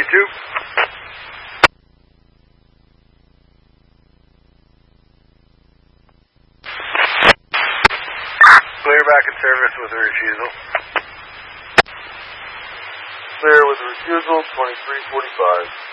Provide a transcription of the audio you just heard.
2. Clear back in service with a refusal. Clear with a refusal, 2345.